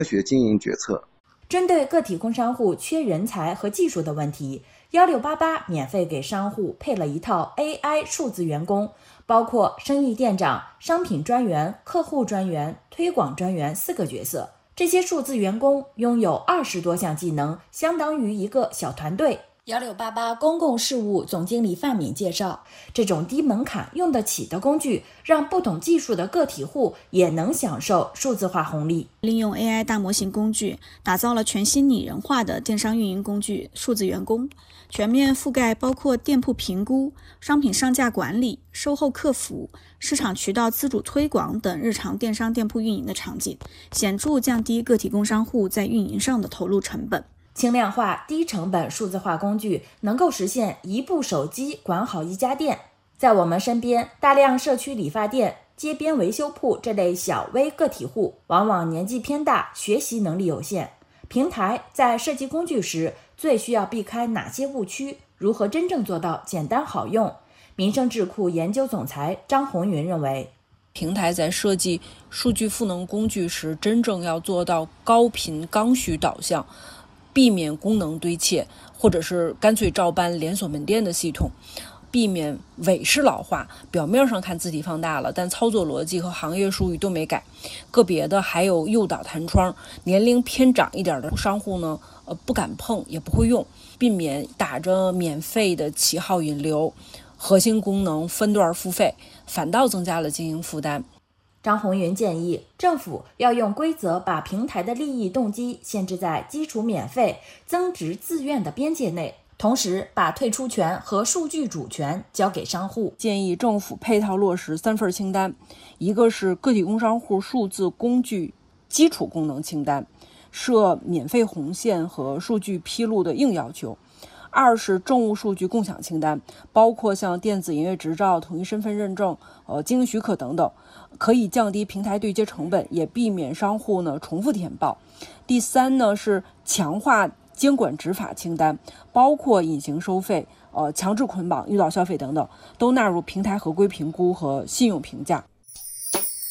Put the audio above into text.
科学经营决策。 针对个体工商户缺人才和技术的问题，1688免费给商户配了一套 AI 数字员工，包括生意店长、商品专员、客户专员、推广专员4个角色。这些数字员工拥有20多项技能，相当于一个小团队。1688公共事务总经理范敏介绍，这种低门槛用得起的工具，让不懂技术的个体户也能享受数字化红利。 利用 AI 大模型工具，打造了全新拟人化的电商运营工具数字员工，全面覆盖包括店铺评估、商品上架管理、售后客服、市场渠道自主推广等日常电商店铺运营的场景，显著降低个体工商户在运营上的投入成本。 轻量化、低成本数字化工具能够实现一部手机管好一家店。在我们身边，大量社区理发店、街边维修铺这类小微个体户往往年纪偏大，学习能力有限。平台在设计工具时，最需要避开哪些误区？如何真正做到简单好用？民生智库研究总裁张红云认为， 平台在设计数据赋能工具时，真正要做到高频刚需导向，避免功能堆砌，或者是干脆照搬连锁门店的系统，避免伪式老化，表面上看字体放大了，但操作逻辑和行业术语都没改。个别的还有诱导弹窗，年龄偏长一点的商户呢，不敢碰也不会用，避免打着免费的旗号引流，核心功能分段付费，反倒增加了经营负担。 张红云建议，政府要用规则把平台的利益动机限制在基础免费、增值自愿的边界内，同时把退出权和数据主权交给商户。 建议政府配套落实3份清单，一个是个体工商户数字工具基础功能清单，设免费红线和数据披露的硬要求；二是政务数据共享清单，包括像电子营业执照、统一身份认证、经营许可等等，可以降低平台对接成本，也避免商户呢重复填报。第三呢是强化监管执法清单，包括隐形收费、强制捆绑、诱导消费等等，都纳入平台合规评估和信用评价。